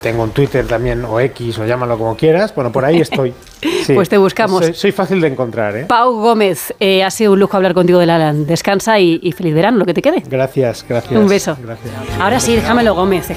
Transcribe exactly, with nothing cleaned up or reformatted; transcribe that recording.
Tengo un Twitter también, o X, o llámalo como quieras. Bueno, por ahí estoy. Sí. Pues te buscamos. Soy, soy fácil de encontrar, ¿eh? Pau Gómez, eh, ha sido un lujo hablar contigo de la Descansa y, y feliz verano, lo que te quede. Gracias, gracias. Un beso. Gracias. Ahora sí, déjamelo, Gómez.